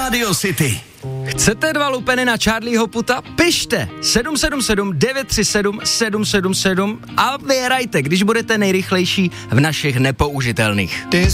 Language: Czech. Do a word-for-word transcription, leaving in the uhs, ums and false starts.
Radio City. Chcete dva lupeny na Charlieho Puta? Pište sedm sedm sedm devět tři sedm sedm sedm sedm a vyhrajte, když budete nejrychlejší v našich nepoužitelných.